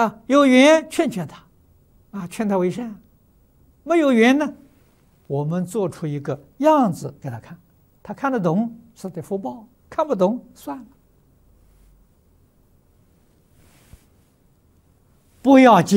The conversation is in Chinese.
有缘劝劝他，劝他为善；没有缘呢，我们做出一个样子给他看，他看得懂是得福报，看不懂算了，不要紧。